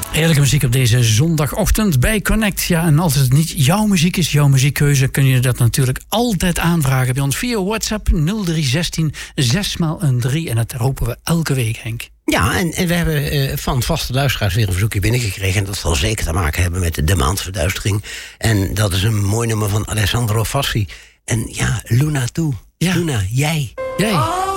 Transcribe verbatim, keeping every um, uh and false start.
Heerlijke muziek op deze zondagochtend bij Connect. Ja, en als het niet jouw muziek is, jouw muziekkeuze, kun je dat natuurlijk altijd aanvragen bij ons via WhatsApp nul drie een zes zes maal een drie. En dat roepen we elke week, Henk. Ja, en, en we hebben uh, van vaste luisteraars weer een verzoekje binnengekregen. En dat zal zeker te maken hebben met de maandverduistering. En dat is een mooi nummer van Alessandro Fassi. En ja, Luna toe. Ja. Luna, jij. Jij.